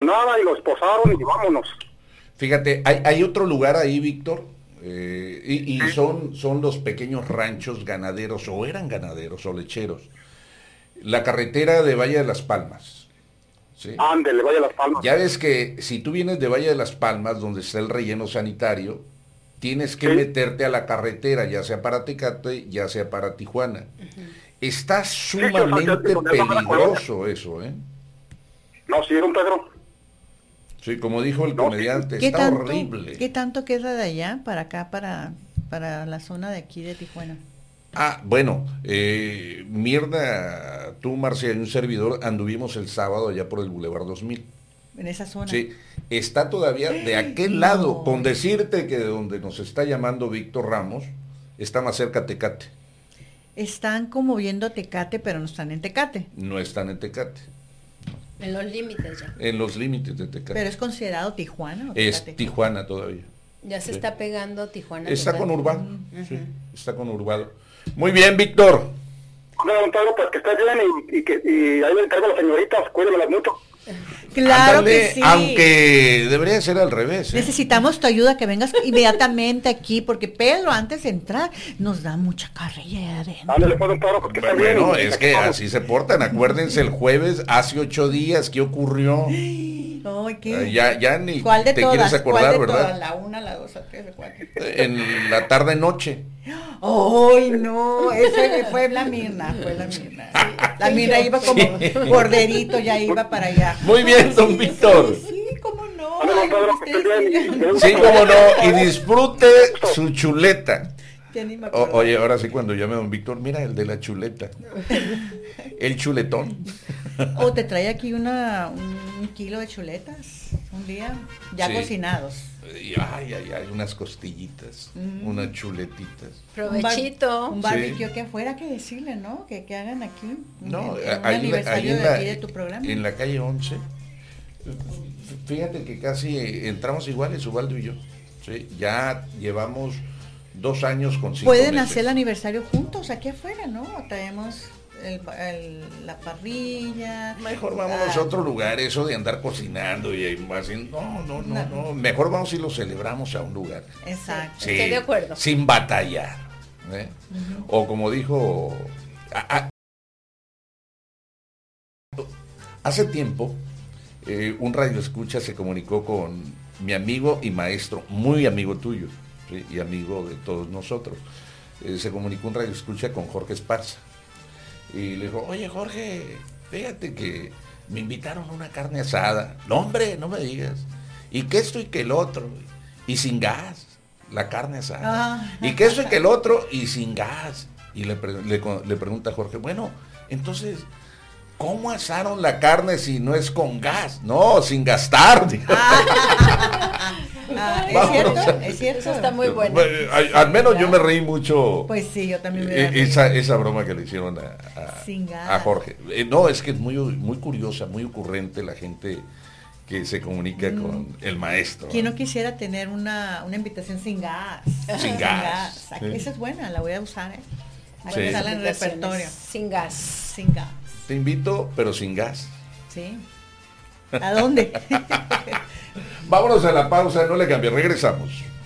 nada y lo esposaron y vámonos. Fíjate, hay otro lugar ahí, Víctor, y son los pequeños ranchos ganaderos, o eran ganaderos o lecheros. La carretera de Valle de las Palmas. ¿Sí? Ándele, Valle de las Palmas. Ya ves que si tú vienes de Valle de las Palmas, donde está el relleno sanitario, tienes que meterte a la carretera, ya sea para Tecate, ya sea para Tijuana. Está sumamente peligroso eso, ¿eh? No, sí, don Pedro. Sí, como dijo el comediante, ¿Qué está tanto, horrible. ¿Qué tanto queda de allá para acá, para la zona de aquí de Tijuana? Bueno, Mirna, tú, Marcia, y un servidor anduvimos el sábado allá por el Boulevard 2000. En esa zona. Sí, está todavía de aquel lado, con decirte que de donde nos está llamando Víctor Ramos, está más cerca Tecate. Están como viendo Tecate, pero no están en Tecate. No están en Tecate. En los límites ya. En los límites de Tecate. ¿Pero es considerado Tijuana o Tecate? Es Tijuana todavía. Ya se está pegando Tijuana. Está conurbado, sí, está conurbado. Muy bien, Víctor. Bueno, don Pedro, pues que estés bien y ahí le encargo a las señoritas, cuídenmelas mucho. Claro. Ándale, que sí. Aunque debería ser al revés. Necesitamos tu ayuda, que vengas inmediatamente aquí, porque Pedro, antes de entrar, nos da mucha carrilla ahí adentro. Ándale, pues, don Pedro, pues que estés bien. Bueno, es que así se portan. Acuérdense, el jueves, hace 8 días, ¿qué ocurrió? Ay, ¿qué? Ya ni ¿Cuál de te todas? quieres acordar, ¿Cuál de ¿verdad? todas? La 1, la 2, la 3, la 4. En la tarde-noche. ¡Ay, no! Ese fue la Mirna, Sí. La Mirna iba como borderito, ya iba para allá. Muy bien, don Víctor. Sí, cómo no. Ándale, don Pedro, que estés bien. Sí, cómo no. Y disfrute su chuleta. Ya ni me acuerdo. Oye, ahora sí, cuando llame don Víctor, mira el de la chuleta. El chuletón. O te trae aquí un kilo de chuletas un día, ya cocinados. Ay, unas costillitas, unas chuletitas. Provechito. Un barbecue que afuera, que decirle, ¿no? Que hagan aquí. No, un ahí aniversario de aquí de tu programa. En la calle 11. Fíjate que casi entramos iguales, Ubaldo y yo. ¿Sí? Ya llevamos 2 años con 5 Pueden meses. hacer el aniversario juntos aquí afuera, ¿no? Traemos la parrilla. Mejor vámonos a otro lugar, eso de andar cocinando y haciendo, no. Mejor vamos y lo celebramos a un lugar. Exacto. Sí, Estoy de acuerdo. Sin batallar. ¿Eh? O como dijo, hace tiempo, un radioescucha se comunicó con mi amigo y maestro, muy amigo tuyo, ¿sí? Y amigo de todos nosotros. Se comunicó un radioescucha con Jorge Esparza. Y le dijo, oye Jorge, fíjate que me invitaron a una carne asada. No, hombre, no me digas. Y que esto y que el otro. Y sin gas, la carne asada. Y que esto y que el otro y sin gas. Y le pregunta a Jorge, bueno, entonces, ¿cómo asaron la carne si no es con gas? No, sin gastar. Es cierto. Eso está muy bueno. Al menos yo me reí mucho. Pues sí, yo también me reí. Esa broma que le hicieron a Jorge. No, es que es muy, muy curiosa, muy ocurrente la gente que se comunica con el maestro. ¿Quién no quisiera tener una invitación sin gas? Sin gas. Sí. Esa es buena, la voy a usar, ¿eh? Sí. Hay que usarla en el repertorio. Sin gas. Sin gas. Te invito, pero sin gas. Sí. ¿A dónde? Vámonos a la pausa, no le cambies, regresamos.